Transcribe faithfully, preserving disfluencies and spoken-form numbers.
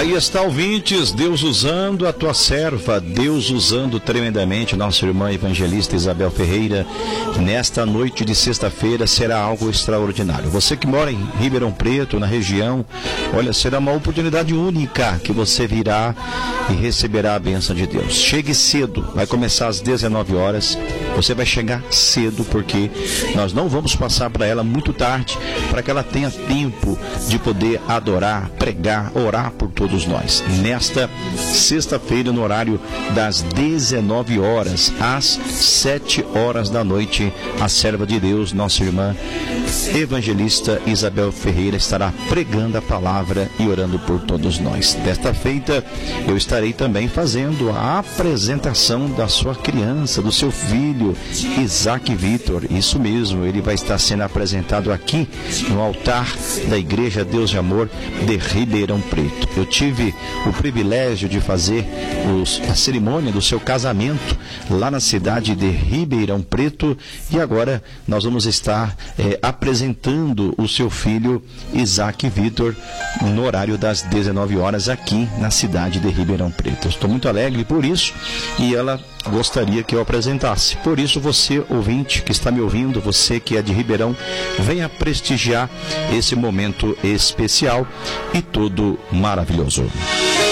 Aí está, ouvintes, Deus usando a tua serva, Deus usando tremendamente nossa irmã evangelista Isabel Ferreira. Nesta noite de sexta-feira será algo extraordinário. Você que mora em Ribeirão Preto, na região, olha, será uma oportunidade única que você virá e receberá a bênção de Deus. Chegue cedo, vai começar às dezenove horas. Você vai chegar cedo porque nós não vamos passar para ela muito tarde, para que ela tenha tempo de poder adorar, pregar, orar por todos nós. Nesta sexta-feira, no horário das dezenove horas às sete horas da noite, a serva de Deus, nossa irmã evangelista Isabel Ferreira, estará pregando a palavra e orando por todos nós. Desta feita, eu estarei também fazendo a apresentação da sua criança, do seu filho, Isaac Vitor. Isso mesmo, ele vai estar sendo apresentado aqui no altar da Igreja Deus de Amor de Ribeirão Preto. Eu tive o privilégio de fazer os, a cerimônia do seu casamento lá na cidade de Ribeirão Preto e agora nós vamos estar é, apresentando o seu filho Isaac Vitor no horário das dezenove horas aqui na cidade de Ribeirão Preto. Eu estou muito alegre por isso e ela gostaria que eu apresentasse. Por isso, você, ouvinte, que está me ouvindo, você que é de Ribeirão, venha prestigiar esse momento especial e todo maravilhoso.